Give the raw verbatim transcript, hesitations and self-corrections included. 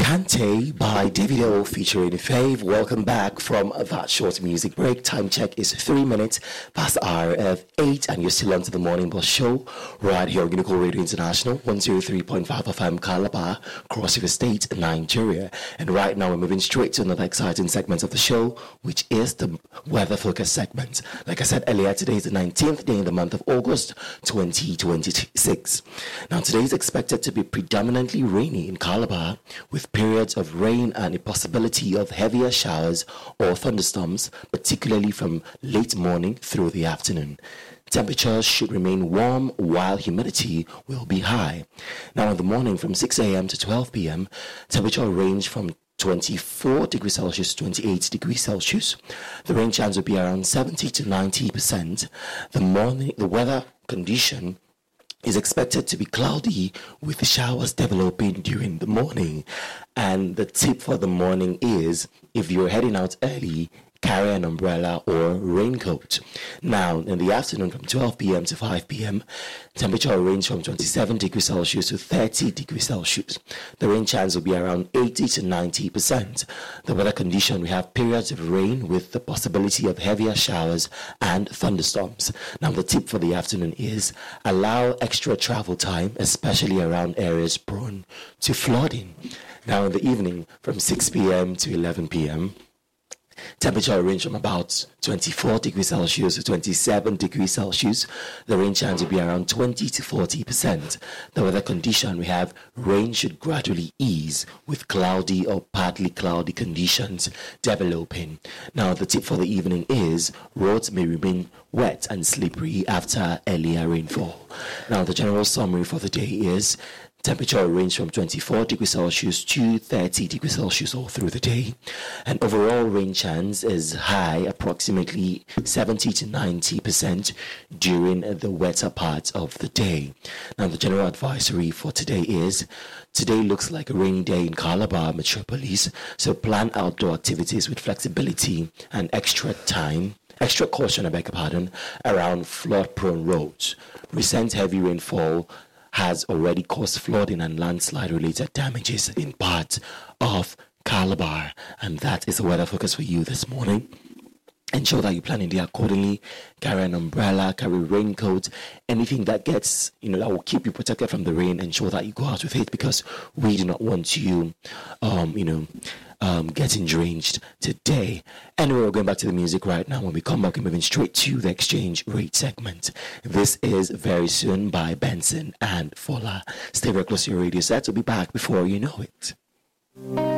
Kante by Davido featuring Fave. Welcome back from that short music break. Time check is three minutes past the hour of eight, and you're still on to the Morning Bus Show right here on Unico Radio International, one oh three point five F M, Calabar, Cross River State, Nigeria. And right now we're moving straight to another exciting segment of the show, which is the weather focus segment. Like I said earlier, today is the nineteenth day in the month of August twenty twenty-six. Now today is expected to be predominantly rainy in Calabar, with periods of rain and a possibility of heavier showers or thunderstorms, particularly from late morning through the afternoon. Temperatures should remain warm while humidity will be high. Now in the morning from six a.m. to twelve p.m., temperature will range from twenty-four degrees Celsius to twenty-eight degrees Celsius. The rain chance will be around seventy to ninety percent. The morning, the weather condition is expected to be cloudy with showers developing during the morning. And the tip for the morning is, if you're heading out early, carry an umbrella or raincoat. Now, in the afternoon from twelve p.m. to five p.m., temperature will range from twenty-seven degrees Celsius to thirty degrees Celsius. The rain chance will be around eighty to ninety percent. The weather condition, we have periods of rain with the possibility of heavier showers and thunderstorms. Now, the tip for the afternoon is allow extra travel time, especially around areas prone to flooding. Now, in the evening from six p.m. to eleven p.m., temperature will range from about twenty-four degrees Celsius to twenty-seven degrees Celsius. The rain chance will be around twenty to forty percent. The weather condition, we have rain should gradually ease with cloudy or partly cloudy conditions developing. Now, the tip for the evening is roads may remain wet and slippery after earlier rainfall. Now, the general summary for the day is temperature will range from twenty-four degrees Celsius to thirty degrees Celsius all through the day. And overall rain chance is high, approximately seventy to ninety percent during the wetter part of the day. Now, the general advisory for today is, today looks like a rainy day in Calabar Metropolis, so plan outdoor activities with flexibility and extra time Extra caution, I beg your pardon, around flood-prone roads. Recent heavy rainfall has already caused flooding and landslide-related damages in parts of Calabar, and that is the weather focus for you this morning. Ensure that you plan in there accordingly. Carry an umbrella, carry a raincoat, anything that gets, you know, that will keep you protected from the rain. Ensure that you go out with it, because we do not want you, um, you know, um, getting drenched today. Anyway, we're going back to the music right now. When we come back, we're moving straight to the exchange rate segment. This is Very Soon by Benson and Fola. Stay very close to your radio set. We'll be back before you know it.